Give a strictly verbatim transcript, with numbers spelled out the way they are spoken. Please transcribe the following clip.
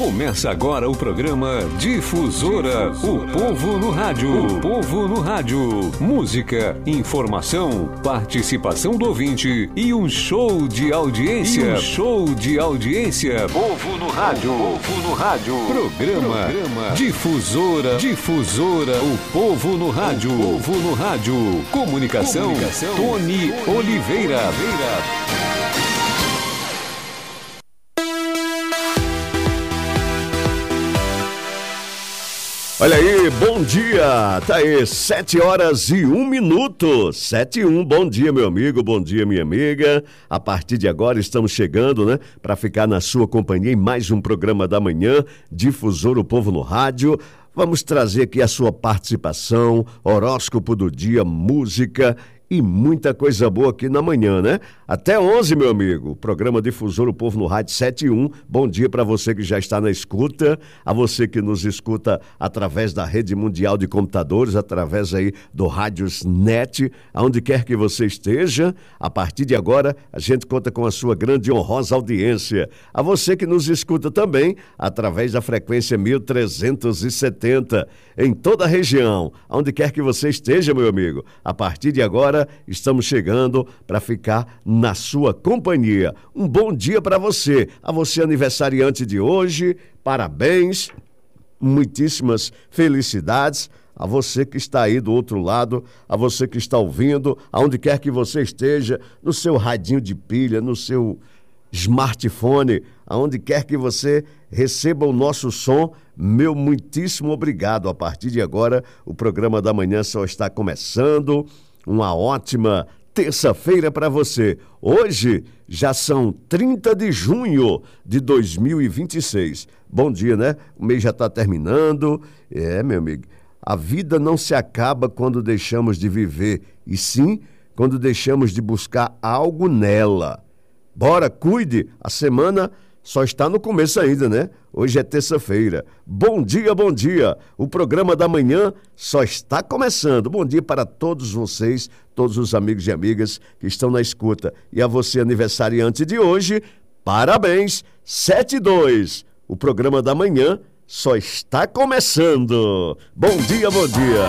Começa agora o programa Difusora, o povo no rádio. O povo no rádio. Música, informação, participação do ouvinte e um show de audiência. E um show de audiência. Povo no rádio. Povo no rádio. Programa, Programa Difusora. Difusora, o povo no rádio. O povo no rádio. Comunicação, Comunicação Tony Oliveira. Olha aí, bom dia, tá aí, sete horas e um minuto, sete e um, bom dia meu amigo, bom dia minha amiga. A partir de agora estamos chegando, né, para ficar na sua companhia em mais um programa da manhã, Difusor o Povo no Rádio. Vamos trazer aqui a sua participação, horóscopo do dia, música e muita coisa boa aqui na manhã, né? Até onze, meu amigo. Programa Difusor o Povo no Rádio sete e um. Bom dia para você que já está na escuta, a você que nos escuta através da rede mundial de computadores, através aí do Rádios Net, aonde quer que você esteja. A partir de agora, a gente conta com a sua grande e honrosa audiência. A você que nos escuta também através da frequência mil trezentos e setenta, em toda a região, aonde quer que você esteja, meu amigo. A partir de agora, estamos chegando para ficar na sua companhia. Um bom dia para você, a você aniversariante de hoje, parabéns, muitíssimas felicidades, a você que está aí do outro lado, a você que está ouvindo, aonde quer que você esteja, no seu radinho de pilha, no seu smartphone, aonde quer que você receba o nosso som, meu muitíssimo obrigado. A partir de agora, o programa da manhã só está começando. Uma ótima terça-feira para você. Hoje já são trinta de junho de dois mil e vinte e seis. Bom dia, né? O mês já está terminando. É, meu amigo, a vida não se acaba quando deixamos de viver, e sim quando deixamos de buscar algo nela. Bora, cuide, a semana só está no começo ainda, né? Hoje é terça-feira. Bom dia, bom dia. O programa da manhã só está começando. Bom dia para todos vocês, todos os amigos e amigas que estão na escuta. E a você, aniversariante de hoje, parabéns, sete e dois. O programa da manhã só está começando. Bom dia, bom dia.